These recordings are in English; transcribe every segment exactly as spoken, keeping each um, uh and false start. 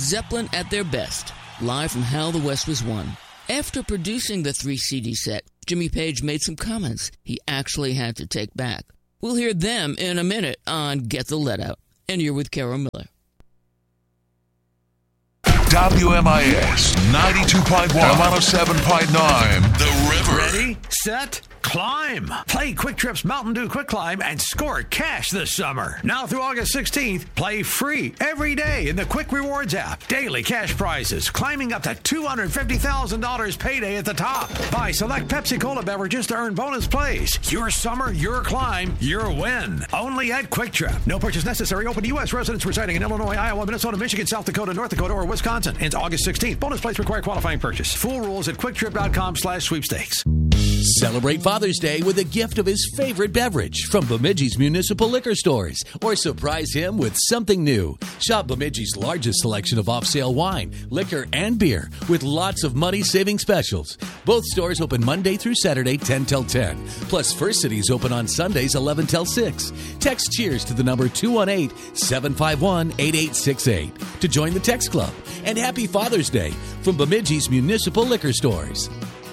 Zeppelin at their best, live from How the West Was Won. After producing the three-C D set, Jimmy Page made some comments he actually had to take back. We'll hear them in a minute on Get the Let Out. And you're with Carol Miller. W M I S ninety-two point one, one oh seven point nine, The River. Ready, set, climb. Play Quick Trip's Mountain Dew Quick Climb and score cash this summer. Now through August sixteenth, play free every day in the Quick Rewards app. Daily cash prizes, climbing up to two hundred fifty thousand dollars payday at the top. Buy select Pepsi Cola beverages to earn bonus plays. Your summer, your climb, your win. Only at Quick Trip. No purchase necessary. Open to U S residents residing in Illinois, Iowa, Minnesota, Michigan, South Dakota, North Dakota, or Wisconsin. Ends August sixteenth. Bonus plays require qualifying purchase. Full rules at quicktrip.com slash sweepstakes. Celebrate Father's Day with a gift of his favorite beverage from Bemidji's Municipal Liquor Stores, or surprise him with something new. Shop Bemidji's largest selection of off-sale wine, liquor, and beer with lots of money-saving specials. Both stores open Monday through Saturday, ten till ten. Plus, First City's open on Sundays, eleven till six. Text CHEERS to the number two one eight, seven five one, eight eight six eight to join the text club. And happy Father's Day from Bemidji's Municipal Liquor Stores.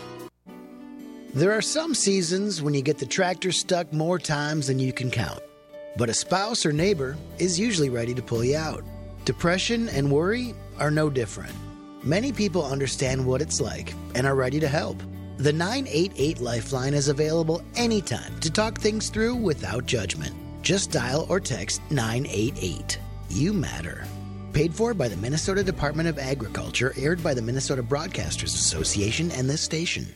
There are some seasons when you get the tractor stuck more times than you can count. But a spouse or neighbor is usually ready to pull you out. Depression and worry are no different. Many people understand what it's like and are ready to help. The nine eight eight Lifeline is available anytime to talk things through without judgment. Just dial or text nine eight eight. You matter. Paid for by the Minnesota Department of Agriculture, aired by the Minnesota Broadcasters Association and this station.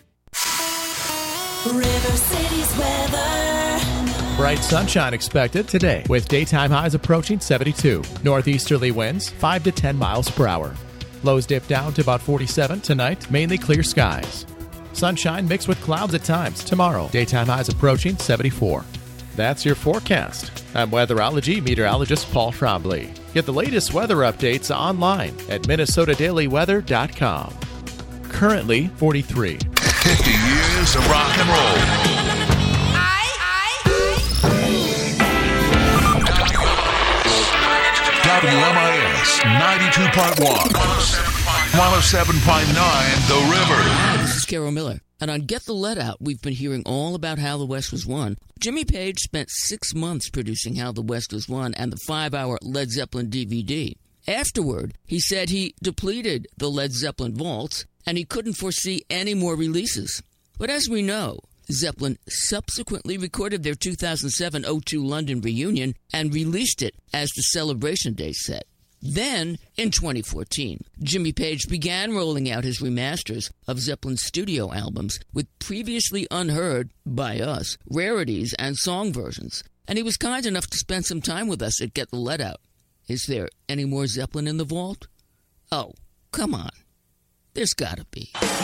River City's weather. Bright sunshine expected today with daytime highs approaching seventy-two. Northeasterly winds five to ten miles per hour. Lows dip down to about forty-seven tonight, mainly clear skies. Sunshine mixed with clouds at times tomorrow. Daytime highs approaching seventy-four. That's your forecast. I'm weatherology meteorologist Paul Trombley. Get the latest weather updates online at minnesota daily weather dot com. Currently forty-three. fifty years of rock and roll. W M I S ninety-two point one, one oh seven point nine, The River. Hi, this is Carol Miller. And on Get the Let Out, we've been hearing all about How the West Was Won. Jimmy Page spent six months producing How the West Was Won and the five-hour Led Zeppelin D V D. Afterward, he said he depleted the Led Zeppelin vaults and he couldn't foresee any more releases. But as we know, Zeppelin subsequently recorded their two thousand seven oh two London reunion and released it as the Celebration Day set. Then, in twenty fourteen, Jimmy Page began rolling out his remasters of Zeppelin's studio albums with previously unheard, by us, rarities and song versions. And he was kind enough to spend some time with us at Get the Let Out. Is there any more Zeppelin in the vault? Oh, come on. There's gotta be.